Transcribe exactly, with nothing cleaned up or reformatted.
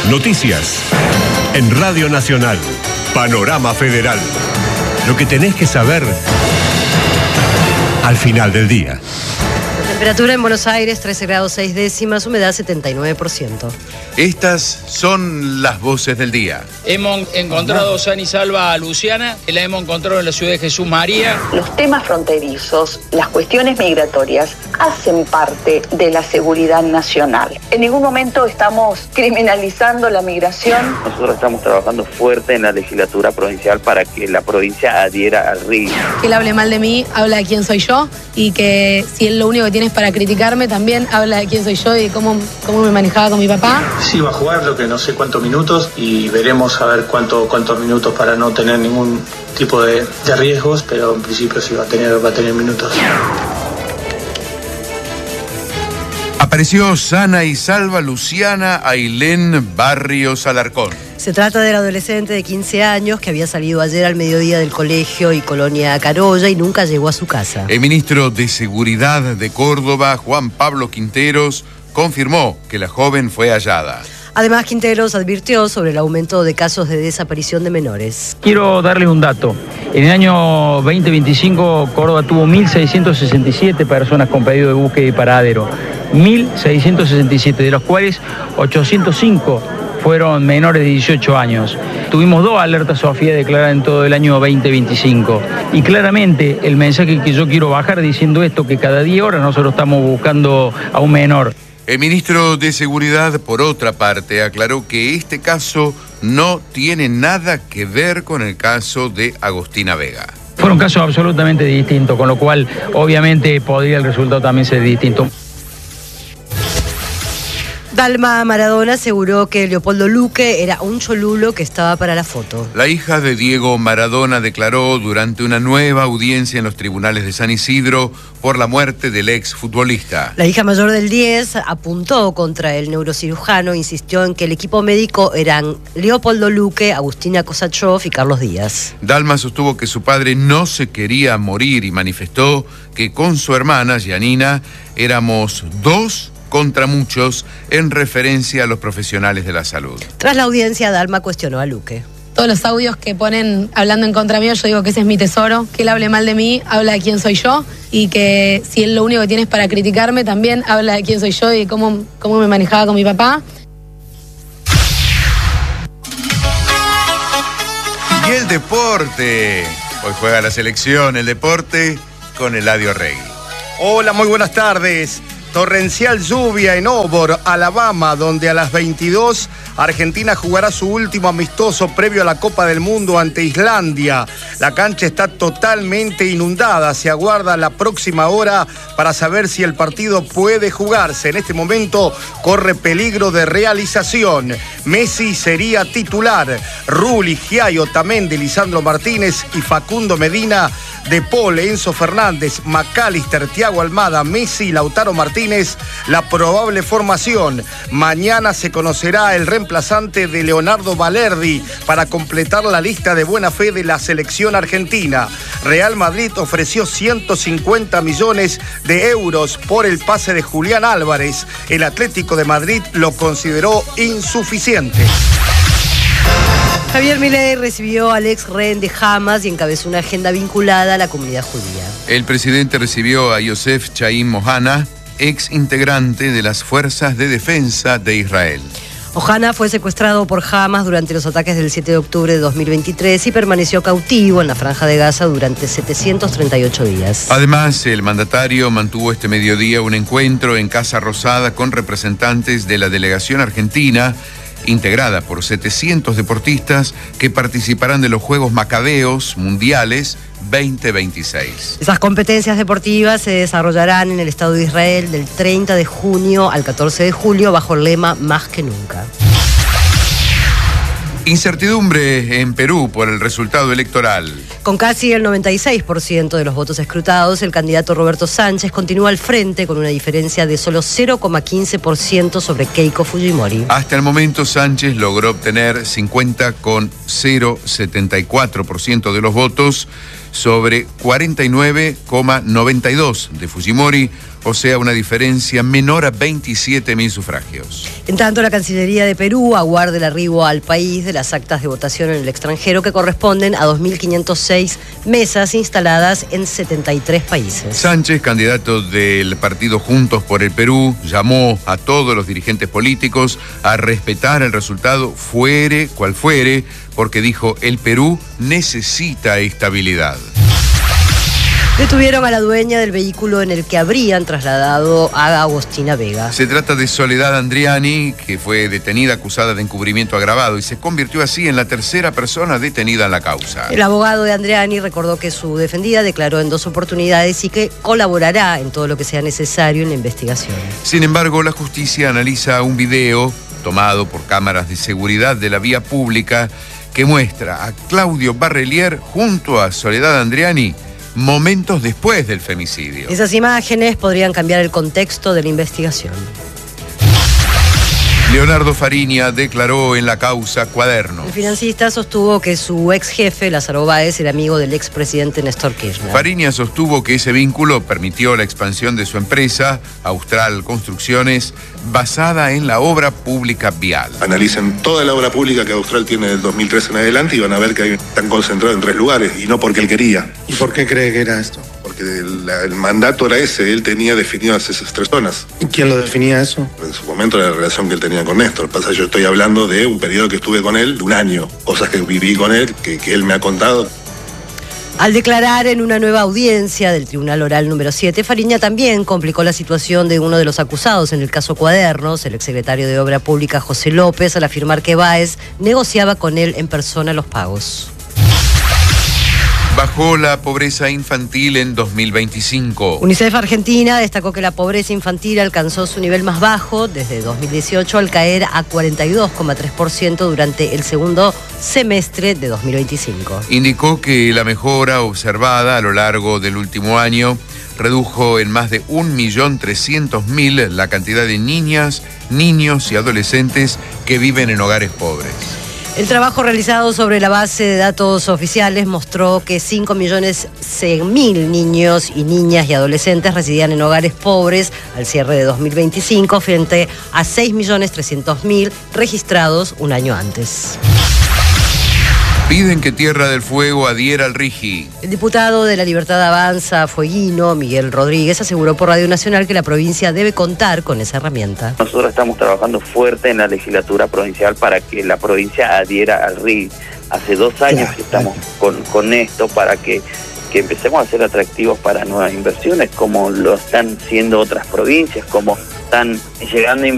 Noticias. En Radio Nacional. Panorama Federal. Lo que tenés que saber al final del día. Temperatura en Buenos Aires, trece grados seis décimas, humedad setenta y nueve por ciento. Estas son las voces del día. Hemos encontrado sana y salva a Luciana, la hemos encontrado en la ciudad de Jesús María. Los temas fronterizos, las cuestiones migratorias, hacen parte de la seguridad nacional. En ningún momento estamos criminalizando la migración. Nosotros estamos trabajando fuerte en la legislatura provincial para que la provincia adhiera al R I. Que él hable mal de mí, habla de quién soy yo, y que si él lo único que tiene es para criticarme, también habla de quién soy yo y cómo, cómo me manejaba con mi papá. Sí, va a jugar lo que no sé cuántos minutos y veremos a ver cuánto, cuántos minutos para no tener ningún tipo de, de riesgos, pero en principio sí va a tener, va a tener minutos. Apareció sana y salva Luciana Ailén Barrios Alarcón. Se trata del adolescente de quince años que había salido ayer al mediodía del colegio y colonia Carolla y nunca llegó a su casa. El ministro de Seguridad de Córdoba, Juan Pablo Quinteros, confirmó que la joven fue hallada. Además, Quinteros advirtió sobre el aumento de casos de desaparición de menores. Quiero darles un dato. En el año veinte veinticinco, Córdoba tuvo mil seiscientos sesenta y siete personas con pedido de búsqueda y paradero. mil seiscientos sesenta y siete, de los cuales ochocientos cinco fueron menores de dieciocho años. Tuvimos dos alertas Sofía declaradas en todo el año veinte veinticinco. Y claramente el mensaje que yo quiero bajar diciendo esto, que cada diez horas nosotros estamos buscando a un menor. El ministro de Seguridad, por otra parte, aclaró que este caso no tiene nada que ver con el caso de Agostina Vega. Fueron casos absolutamente distintos, con lo cual obviamente podría el resultado también ser distinto. Dalma Maradona aseguró que Leopoldo Luque era un cholulo que estaba para la foto. La hija de Diego Maradona declaró durante una nueva audiencia en los tribunales de San Isidro por la muerte del ex futbolista. La hija mayor del diez apuntó contra el neurocirujano e insistió en que el equipo médico eran Leopoldo Luque, Agustina Kosachov y Carlos Díaz. Dalma sostuvo que su padre no se quería morir y manifestó que con su hermana, Gianina, éramos dos contra muchos, en referencia a los profesionales de la salud. Tras la audiencia, Dalma cuestionó a Luque. Todos los audios que ponen hablando en contra mío, yo digo que ese es mi tesoro, que él hable mal de mí, habla de quién soy yo, y que si él lo único que tiene es para criticarme, también habla de quién soy yo y cómo, cómo me manejaba con mi papá. Y el deporte. Hoy juega la selección, el deporte con Eladio Regui. Hola, muy buenas tardes. Torrencial lluvia en Obor, Alabama, donde a las veintidós Argentina jugará su último amistoso previo a la Copa del Mundo ante Islandia. La cancha está totalmente inundada. Se aguarda la próxima hora para saber si el partido puede jugarse. En este momento corre peligro de realización. Messi sería titular. Rulli, Giai, Otamendi, Lisandro Martínez y Facundo Medina, De Paul, Enzo Fernández, McAllister, Thiago Almada, Messi, Lautaro Martínez, la probable formación. Mañana se conocerá el reemplazante de Leonardo Balerdi para completar la lista de buena fe de la selección argentina. Real Madrid ofreció ciento cincuenta millones de euros por el pase de Julián Álvarez. El Atlético de Madrid lo consideró insuficiente. Javier Milei recibió al ex rehén de Hamas y encabezó una agenda vinculada a la comunidad judía. El presidente recibió a Yosef Chaim Ohana, ex integrante de las Fuerzas de Defensa de Israel. Ohana fue secuestrado por Hamas durante los ataques del siete de octubre de dos mil veintitrés y permaneció cautivo en la Franja de Gaza durante setecientos treinta y ocho días. Además, el mandatario mantuvo este mediodía un encuentro en Casa Rosada con representantes de la delegación argentina, integrada por setecientos deportistas que participarán de los Juegos Macabeos Mundiales veinte veintiséis. Esas competencias deportivas se desarrollarán en el Estado de Israel del treinta de junio al catorce de julio bajo el lema Más que nunca. Incertidumbre en Perú por el resultado electoral. Con casi el noventa y seis por ciento de los votos escrutados, el candidato Roberto Sánchez continúa al frente con una diferencia de solo cero coma quince por ciento sobre Keiko Fujimori. Hasta el momento, Sánchez logró obtener cincuenta coma cero setenta y cuatro por ciento de los votos, sobre cuarenta y nueve coma noventa y dos de Fujimori, o sea, una diferencia menor a veintisiete mil sufragios. En tanto, la Cancillería de Perú aguarda el arribo al país de las actas de votación en el extranjero que corresponden a dos mil quinientas seis mesas instaladas en setenta y tres países. Sánchez, candidato del partido Juntos por el Perú, llamó a todos los dirigentes políticos a respetar el resultado fuere cual fuere, porque dijo, el Perú necesita estabilidad. Detuvieron a la dueña del vehículo en el que habrían trasladado a Agostina Vega. Se trata de Soledad Andriani, que fue detenida acusada de encubrimiento agravado y se convirtió así en la tercera persona detenida en la causa. El abogado de Andriani recordó que su defendida declaró en dos oportunidades y que colaborará en todo lo que sea necesario en la investigación. Sin embargo, la justicia analiza un video tomado por cámaras de seguridad de la vía pública que muestra a Claudio Barrelier junto a Soledad Andriani momentos después del femicidio. Esas imágenes podrían cambiar el contexto de la investigación. Leonardo Fariña declaró en la causa Cuadernos. El financista sostuvo que su ex jefe, Lázaro Báez, era amigo del expresidente Néstor Kirchner. Fariña sostuvo que ese vínculo permitió la expansión de su empresa, Austral Construcciones, basada en la obra pública vial. Analicen toda la obra pública que Austral tiene del dos mil trece en adelante y van a ver que están concentrados en tres lugares, y no porque él quería. ¿Y por qué cree que era esto? Porque el, el mandato era ese, él tenía definidas esas tres zonas. ¿Y quién lo definía eso? En su momento era la relación que él tenía con Néstor. Pasa, yo estoy hablando de un periodo que estuve con él, de un año, cosas que viví con él, que, que él me ha contado. Al declarar en una nueva audiencia del Tribunal Oral número siete, Fariña también complicó la situación de uno de los acusados en el caso Cuadernos, el exsecretario de Obra Pública José López, al afirmar que Báez negociaba con él en persona los pagos. Bajó la pobreza infantil en dos mil veinticinco. UNICEF Argentina destacó que la pobreza infantil alcanzó su nivel más bajo desde dos mil dieciocho al caer a cuarenta y dos coma tres por ciento durante el segundo semestre de dos mil veinticinco. Indicó que la mejora observada a lo largo del último año redujo en más de un millón trescientos mil la cantidad de niñas, niños y adolescentes que viven en hogares pobres. El trabajo realizado sobre la base de datos oficiales mostró que cinco millones cien mil niños y niñas y adolescentes residían en hogares pobres al cierre de dos mil veinticinco frente a seis millones trescientos mil registrados un año antes. Piden que Tierra del Fuego adhiera al RIGI. El diputado de La Libertad Avanza, fueguino, Miguel Rodríguez, aseguró por Radio Nacional que la provincia debe contar con esa herramienta. Nosotros estamos trabajando fuerte en la legislatura provincial para que la provincia adhiera al RIGI. Hace dos años claro. que estamos con, con esto para que, que empecemos a ser atractivos para nuevas inversiones, como lo están siendo otras provincias, como están llegando inversiones.